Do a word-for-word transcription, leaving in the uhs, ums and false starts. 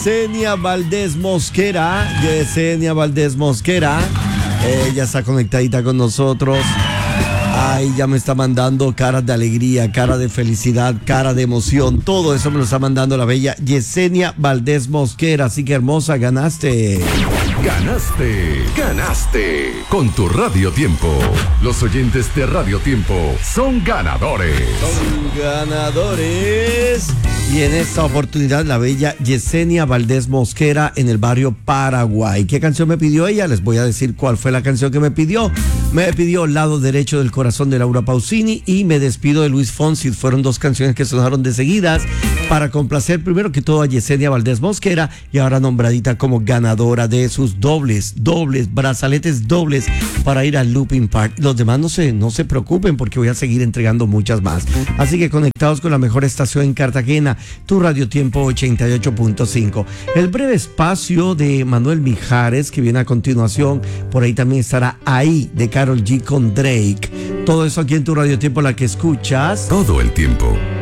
Yesenia Valdés Mosquera, Yesenia Valdés Mosquera, ella está conectadita con nosotros. Ay, ya me está mandando caras de alegría, cara de felicidad, cara de emoción. Todo eso me lo está mandando la bella Yesenia Valdés Mosquera. Así que hermosa, ganaste. Ganaste, ganaste con tu Radio Tiempo. Los oyentes de Radio Tiempo son ganadores. Son ganadores. Y en esta oportunidad la bella Yesenia Valdés Mosquera en el barrio Paraguay. ¿Qué canción me pidió ella? Les voy a decir cuál fue la canción que me pidió. Me pidió Lado Derecho del Corazón de Laura Pausini y Me Despido de Luis Fonsi. Fueron dos canciones que sonaron de seguidas para complacer primero que todo a Yesenia Valdés Mosquera y ahora nombradita como ganadora de sus dobles, dobles, brazaletes dobles para ir al Looping Park. Los demás no se, no se preocupen porque voy a seguir entregando muchas más. Así que conectados con la mejor estación en Cartagena, tu Radio Tiempo ochenta y ocho punto cinco. El breve espacio de Manuel Mijares que viene a continuación, por ahí también estará Ahí de Karol G con Drake. Todo eso aquí en tu Radio Tiempo, la que escuchas todo el tiempo.